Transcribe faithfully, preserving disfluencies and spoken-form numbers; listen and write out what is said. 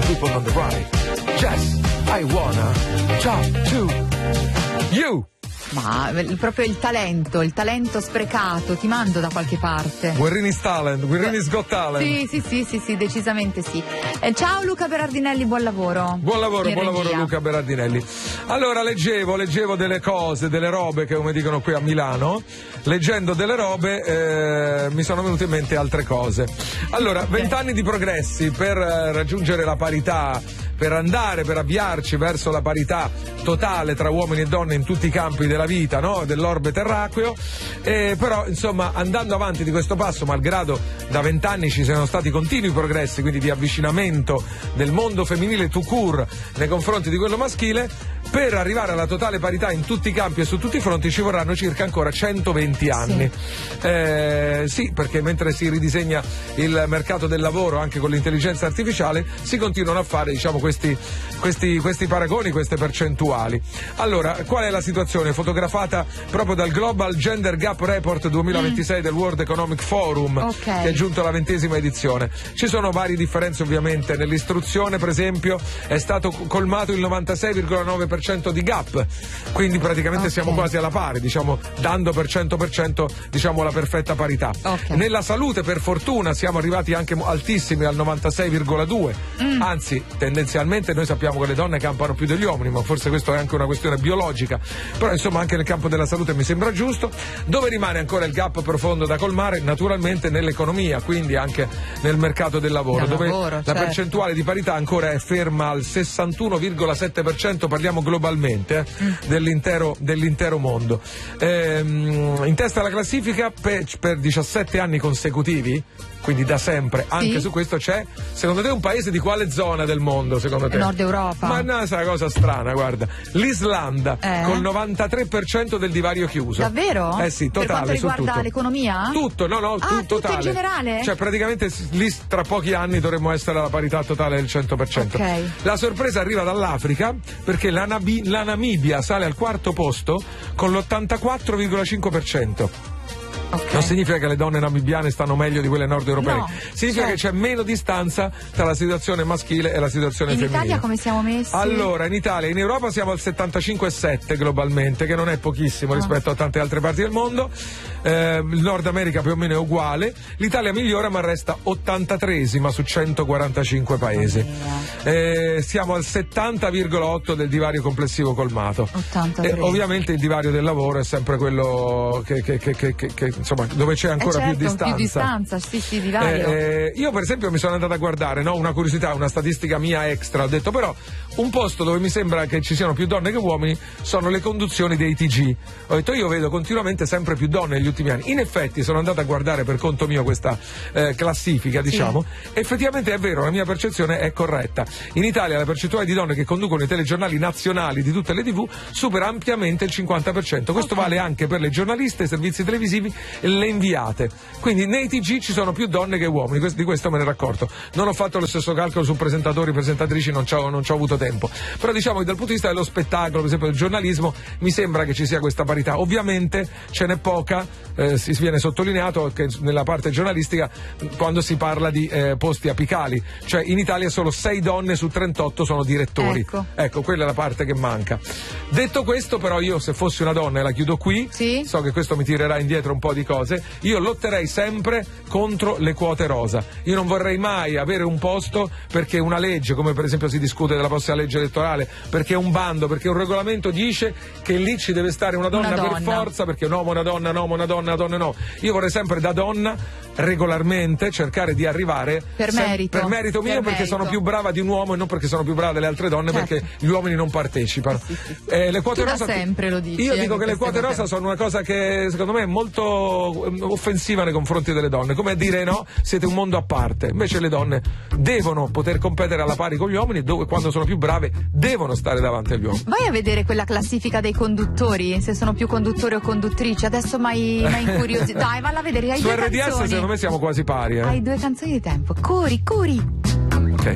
people on the right. Yes, I wanna talk to you. Ma proprio il talento, il talento sprecato, ti mando da qualche parte. Guerrini's talent, Guerrini's got talent. Sì, sì, sì, sì, sì, decisamente sì. Eh, ciao Luca Berardinelli, buon lavoro. Buon lavoro, in buon regia. lavoro Luca Berardinelli. Allora leggevo, leggevo delle cose, delle robe che come dicono qui a Milano. Leggendo delle robe eh, mi sono venute in mente altre cose. Allora, vent'anni di progressi per eh, raggiungere la parità, per andare, per avviarci verso la parità totale tra uomini e donne in tutti i campi della vita, no? Dell'orbe terracqueo, eh, però insomma andando avanti di questo passo, malgrado da vent'anni ci siano stati continui progressi, quindi di avvicinamento del mondo femminile tout court nei confronti di quello maschile, per arrivare alla totale parità in tutti i campi e su tutti i fronti ci vorranno circa ancora centoventi anni. Sì, eh, sì perché mentre si ridisegna il mercato del lavoro anche con l'intelligenza artificiale si continuano a fare, diciamo, questi, questi, questi paragoni, queste percentuali. Allora, qual è la situazione fotografata proprio dal Global Gender Gap Report duemilaventisei mm. del World Economic Forum, okay, che è giunto alla ventesima edizione? Ci sono varie differenze ovviamente. Nell'istruzione, per esempio, è stato colmato il novantasei virgola nove per cento di gap, quindi praticamente okay, siamo quasi alla pari, diciamo, dando per cento per cento, diciamo, la perfetta parità. Okay. Nella salute, per fortuna, siamo arrivati anche altissimi al novantasei virgola due, mm. anzi tendenzialmente noi sappiamo che le donne campano più degli uomini, ma forse questo è anche una questione biologica, però insomma anche nel campo della salute mi sembra giusto. Dove rimane ancora il gap profondo da colmare? Naturalmente nell'economia, quindi anche nel mercato del lavoro, del dove lavoro, la certo, percentuale di parità ancora è ferma al sessantuno virgola sette per cento, parliamo globalmente eh, mm. dell'intero, dell'intero mondo. Ehm, in testa alla classifica per, per diciassette anni consecutivi, quindi da sempre, anche sì, su questo c'è, secondo te, un paese di quale zona del mondo, secondo te? Nord Europa. Ma no, è una cosa strana, guarda. L'Islanda, eh? col novantatré per cento del divario chiuso. Davvero? Eh sì, totale. Per quanto riguarda tutto. l'economia? Tutto, no, no, ah, tu, tutto totale. in generale? Cioè praticamente lì tra pochi anni dovremmo essere alla parità totale del cento per cento. Okay. La sorpresa arriva dall'Africa, perché la, Nabi- la Namibia sale al quarto posto con l'ottantaquattro virgola cinque per cento. Okay. Non significa che le donne namibiane stanno meglio di quelle nord europee, no, significa certo, che c'è meno distanza tra la situazione maschile e la situazione in femminile. In Italia come siamo messi? Allora, in Italia, in Europa siamo al settantacinque virgola sette globalmente, che non è pochissimo, ah, rispetto a tante altre parti del mondo. Eh, il Nord America più o meno è uguale. L'Italia migliora ma resta ottantatreesima su centoquarantacinque paesi. Oh, eh, siamo al settanta virgola otto del divario complessivo colmato. ottantatré. E ovviamente il divario del lavoro è sempre quello che, che, che, che, che insomma, dove c'è ancora eh certo, più distanza. più distanza, sì, sì, divario. Eh, io per esempio mi sono andata a guardare, no, una curiosità, una statistica mia extra, ho detto però un posto dove mi sembra che ci siano più donne che uomini sono le conduzioni dei T G. Ho detto io vedo continuamente sempre più donne negli ultimi anni. In effetti sono andata a guardare per conto mio questa eh, classifica, diciamo, sì, effettivamente è vero, la mia percezione è corretta. In Italia la percentuale di donne che conducono i telegiornali nazionali di tutte le tivù supera ampiamente il cinquanta per cento. Questo okay, vale anche per le giornaliste, i servizi televisivi e le inviate. Quindi nei T G ci sono più donne che uomini, di questo me ne ero accorto. Non ho fatto lo stesso calcolo su presentatori, presentatrici, non ci ho, non ci ho avuto tempo. Però diciamo che dal punto di vista dello spettacolo, per esempio del giornalismo, mi sembra che ci sia questa parità. Ovviamente ce n'è poca, eh, si viene sottolineato che nella parte giornalistica quando si parla di eh, posti apicali, cioè in Italia solo sei donne su trentotto sono direttori. Ecco. Ecco, quella è la parte che manca. Detto questo, però, io se fossi una donna, e la chiudo qui, sì, so che questo mi tirerà indietro un po' di cose, io lotterei sempre contro le quote rosa. Io non vorrei mai avere un posto perché una legge, come per esempio si discute della prossima legge elettorale, perché un bando, perché un regolamento dice che lì ci deve stare una donna, una donna. per forza, perché un uomo, una donna, un uomo, una donna, una donna no. Io vorrei sempre da donna regolarmente cercare di arrivare per sem- merito, per merito mio, per perché merito. sono più brava di un uomo e non perché sono più brava delle altre donne, certo, perché gli uomini non partecipano. Sì, sì, sì. Eh, le quote tu rosa da sempre lo dici. Io eh, dico che le quote rosa cose. sono una cosa che secondo me è molto offensiva nei confronti delle donne, come a dire no, siete un mondo a parte. Invece le donne devono poter competere alla pari con gli uomini, dove quando sono più brave devono stare davanti agli uomini. Vai a vedere quella classifica dei conduttori, se sono più conduttori o conduttrici. Adesso mai incuriosito. Dai, valla a vedere. Hai Su due R D S canzoni. secondo me siamo quasi pari, eh. Hai due canzoni di tempo. Curi, curi.